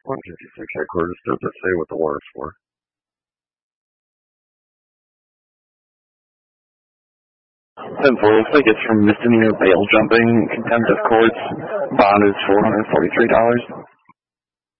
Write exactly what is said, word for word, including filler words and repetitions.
one fifty-six headquarters doesn't say what the warrant's for. ten four, looks like it's from misdemeanor bail jumping, contempt of courts. Bond is four hundred forty-three dollars.